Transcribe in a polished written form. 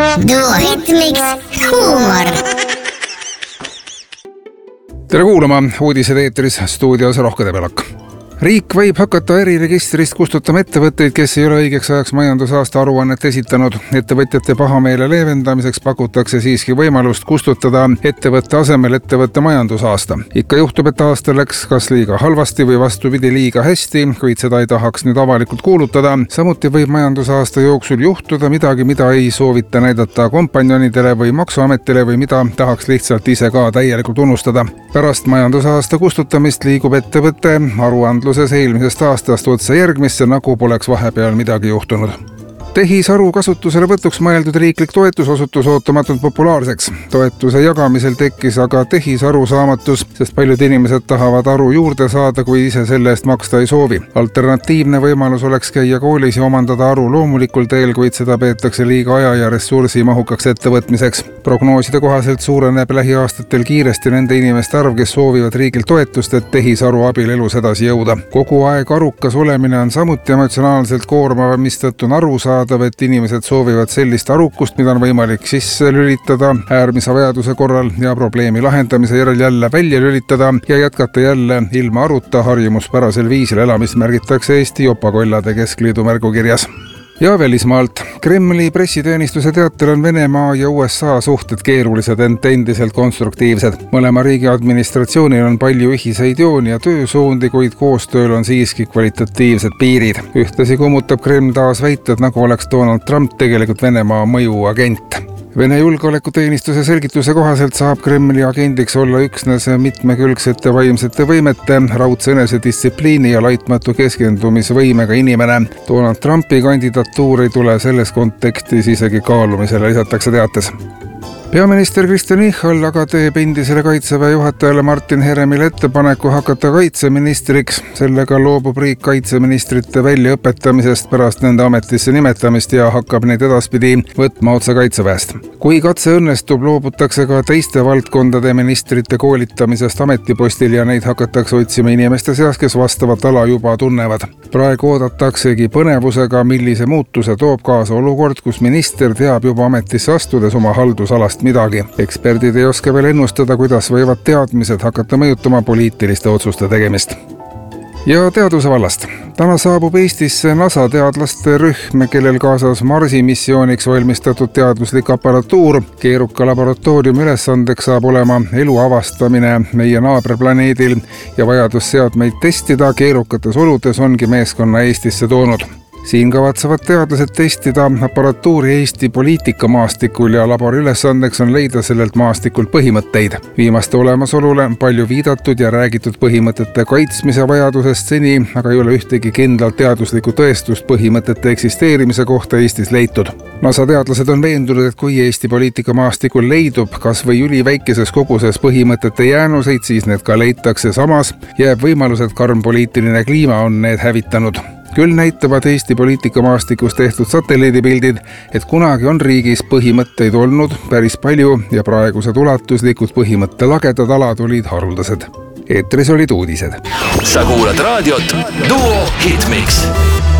Duo Hitmix huumor. Tere kuulama, uudised eetris, stuudios Rohke Debelak. Riik võib hakata äriregistrist kustutama ettevõtteid, kes ei ole õigeks ajaks majandusaasta aruannet esitanud. Ettevõtjate pahameele leevendamiseks pakutakse siiski võimalust kustutada ettevõtte asemel ettevõtte majandusaasta. Ikka juhtub, et aasta läks kas liiga halvasti või vastupidi liiga hästi, kuid seda ei tahaks nüüd avalikult kuulutada. Samuti võib majandusaasta jooksul juhtuda midagi, mida ei soovita näidata kompanjonidele või maksuametile või mida tahaks lihtsalt ise ka täielikult unustada. Pärast majandusaasta kustutamist liigub ettevõtte aruandluses eelmisest aastast otsa järgmisse, nagu poleks vahepeal midagi juhtunud. Tehisaru kasutusele võtuks mõeldud riiklik toetus osutus ootamatult populaarseks. Toetuse jagamisel tekkis aga tehisaru saamatus, sest paljud inimesed tahavad aru juurde saada, kui ise selle eest maksta ei soovi. Alternatiivne võimalus oleks käia koolis ja omandada aru loomulikul teel, kuid seda peetakse liiga aja- ja ressursimahukaks ettevõtmiseks. Prognooside kohaselt suureneb lähiaastatel kiiresti nende inimeste arv, kes soovivad riigilt toetust, et tehisaru abil elus edasi jõuda. Kogu aeg arukas olemine on samuti emotsionaalselt koormav, mistõttu on aru saada, et inimesed soovivad sellist arukust, mida on võimalik sisse lülitada äärmise vajaduse korral ja probleemi lahendamise järel jälle välja lülitada ja jätkata jälle ilma aruta harjumuspärasel viisil elamist, märgitakse Eesti Jopakollade Keskliidu märgukirjas. Ja välismaalt. Kremli pressiteenistuse teatel on Venemaa ja USA suhted keerulised, ent endiselt konstruktiivsed. Mõlema riigi administratsioonil on palju ühiseid jooni ja töösuundi, kuid koostööl on siiski kvalitatiivsed piirid. Ühtlasi kummutab Kreml taas väited, nagu oleks Donald Trump tegelikult Venemaa mõjuagent. Vene julgeolekuteenistuse selgituse kohaselt saab Kremli agendiks olla üksnes mitmekülgsete vaimsete võimete, raudse enesedistsipliini ja laitmatu keskendumisvõimega inimene. Donald Trumpi kandidatuur ei tule selles kontekstis isegi kaalumisele, lisatakse teates. Peaminister Kristen Michal aga teeb endisele kaitseväe juhatajale Martin Heremile ettepaneku hakata kaitseministriks. Sellega loobub riik kaitseministrite väljaõpetamisest pärast nende ametisse nimetamist ja hakkab neid edaspidi võtma otse kaitseväest. Kui katse õnnestub, loobutakse ka teiste valdkondade ministrite koolitamisest ametipostil ja neid hakatakse otsima inimeste seas, kes vastavat ala juba tunnevad. Praegu oodataksegi põnevusega, millise muutuse toob kaasa olukord, kus minister teab juba ametisse astudes oma haldusalast midagi. Eksperdid ei oska veel ennustada, kuidas võivad teadmised hakata mõjutama poliitiliste otsuste tegemist. Ja teaduse vallast. Täna saabub Eestisse NASA teadlaste rühm, kellel kaasas Marsi missiooniks valmistatud teaduslik aparatuur. Keeruka laboratooriumi ülesandeks saab olema elu avastamine meie naaberplaneedil ja vajadus seadmeid testida keerukates oludes ongi meeskonna Eestisse toonud. Siin kavatsevad teadlased testida aparatuuri Eesti poliitikamaastikul ja labori ülesandeks on leida sellelt maastikult põhimõtteid. Viimaste olemasolule palju viidatud ja räägitud põhimõtete kaitsmise vajadusest seni, aga ei ole ühtegi kindlalt teaduslikku tõestust põhimõtete eksisteerimise kohta Eestis leitud. NASA teadlased on veendunud, et kui Eesti poliitikamaastikul leidub kas või üliväikeses koguses põhimõtete jäänuseid, siis need ka leitakse, samas jääb võimalus, et karm poliitiline kliima on need hävitanud. Küll näitavad Eesti poliitikamaastikust tehtud satelliidipildid, et kunagi on riigis põhimõtteid olnud päris palju ja praegused ulatuslikud põhimõtte lagedad alad olid haruldased. Eetris olid uudised. Sa kuulad raadiot Duo Hitmix.